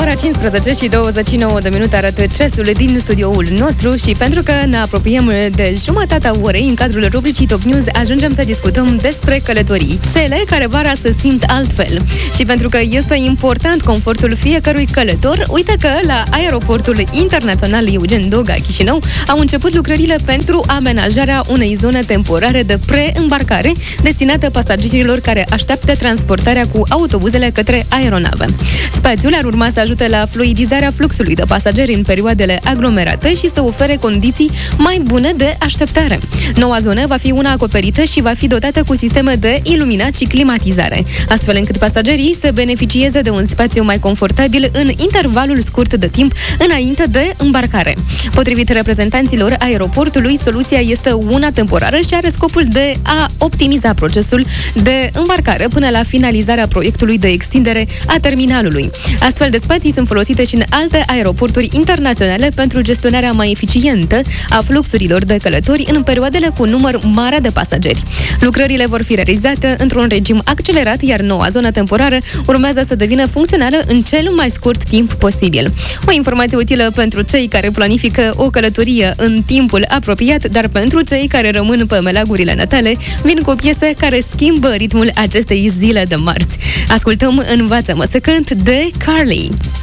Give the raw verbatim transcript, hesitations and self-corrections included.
ora cincisprezece și douăzeci și nouă de minute arată ceasul din studioul nostru și pentru că ne apropiem de jumătatea orei, în cadrul rubricii Top News ajungem să discutăm despre călătorii, cele care vara se simt altfel. Și pentru că este important confortul fiecărui călător, uite că la Aeroportul Internațional Eugen Doga Chișinău au început lucrările pentru amenajarea unei zone temporare de pre-îmbarcare destinată pasagerilor care așteaptă transportarea cu autobuzele către aeronave. Spațiul ar urma să ajute la fluidizarea fluxului de pasageri în perioadele aglomerate și să ofere condiții mai bune de așteptare. Noua zonă va fi una acoperită și va fi dotată cu sisteme de iluminat și climatizare, astfel încât pasagerii să beneficieze de un spațiu mai confortabil în intervalul scurt de timp înainte de îmbarcare. Potrivit reprezentanților aeroportului, soluția este una temporară și are scopul de a optimiza procesul de îmbarcare până la finalizarea proiectului de extindere a terminalului. Astfel de spații sunt folosite și în alte aeroporturi internaționale pentru gestionarea mai eficientă a fluxurilor de călători în perioadele cu număr mare de pasageri. Lucrările vor fi realizate într-un regim accelerat, iar noua zonă temporară urmează să devină funcțională în cel mai scurt timp posibil. O informație utilă pentru cei care planifică o călătorie în timpul apropiat, dar pentru cei care rămân pe meleagurile natale, vin cu o piesă care schimbă ritmul acestei zile de marți. Ascultăm Învață-mă să cânt de Carly.